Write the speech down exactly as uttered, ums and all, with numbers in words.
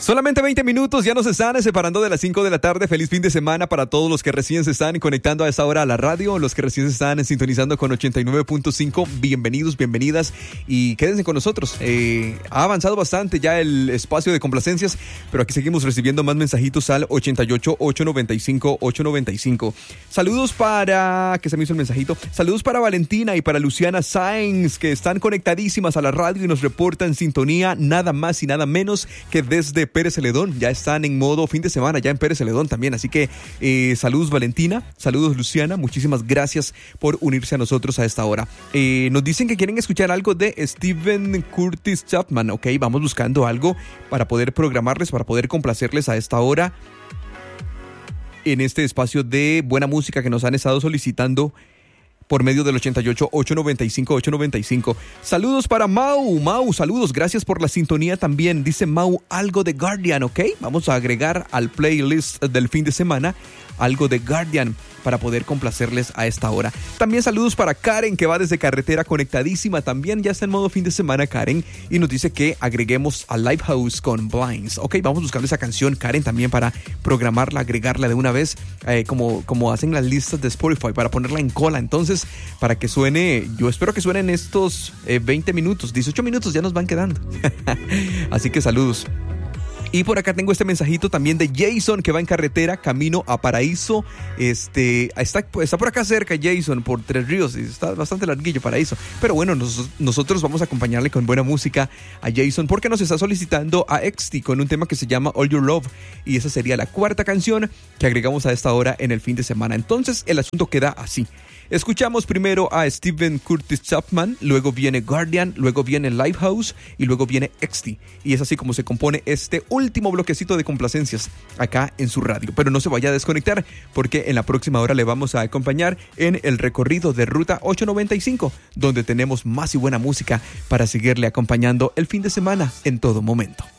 Solamente veinte minutos, ya nos están separando de las cinco de la tarde. Feliz fin de semana para todos los que recién se están conectando a esta hora a la radio, los que recién se están sintonizando con ochenta y nueve punto cinco. Bienvenidos, bienvenidas y quédense con nosotros. Eh, ha avanzado bastante ya el espacio de complacencias, pero aquí seguimos recibiendo más mensajitos al ochenta y ocho, ochocientos noventa y cinco, ochocientos noventa y cinco. Saludos para... ¿Qué se me hizo el mensajito? Saludos para Valentina y para Luciana Sáenz, que están conectadísimas a la radio y nos reportan sintonía nada más y nada menos que desde Pérez Celedón. Ya están en modo fin de semana, ya en Pérez Celedón también. Así que eh, saludos Valentina, saludos Luciana. Muchísimas gracias por unirse a nosotros a esta hora. Eh, nos dicen que quieren escuchar algo de Stephen Curtis Chapman. Ok, vamos buscando algo para poder programarles, para poder complacerles a esta hora en este espacio de buena música que nos han estado solicitando por medio del ochenta y ocho, ochocientos noventa y cinco, ochocientos noventa y cinco. Saludos para Mau. Mau, saludos. Gracias por la sintonía también. Dice Mau, algo de Guardian, ¿ok? Vamos a agregar al playlist del fin de semana algo de Guardian para poder complacerles a esta hora. También saludos para Karen, que va desde carretera conectadísima. También ya está en modo fin de semana, Karen. Y nos dice que agreguemos a Lifehouse con Blinds. Ok, vamos buscando esa canción, Karen, también para programarla, agregarla de una vez, eh, como, como hacen las listas de Spotify, para ponerla en cola. Entonces, para que suene, yo espero que suenen estos eh, veinte minutos, dieciocho minutos ya nos van quedando. Así que saludos. Y por acá tengo este mensajito también de Jason, que va en carretera camino a Paraíso. Este, está, está por acá cerca Jason, por Tres Ríos. Está bastante larguillo Paraíso. Pero bueno, nos, nosotros vamos a acompañarle con buena música a Jason, porque nos está solicitando a X T con un tema que se llama All Your Love. Y esa sería la cuarta canción que agregamos a esta hora en el fin de semana. Entonces el asunto queda así. Escuchamos primero a Stephen Curtis Chapman, luego viene Guardian, luego viene Lifehouse y luego viene X T. Y es así como se compone este último bloquecito de complacencias acá en su radio. Pero no se vaya a desconectar, porque en la próxima hora le vamos a acompañar en el recorrido de Ruta ochocientos noventa y cinco, donde tenemos más y buena música para seguirle acompañando el fin de semana en todo momento.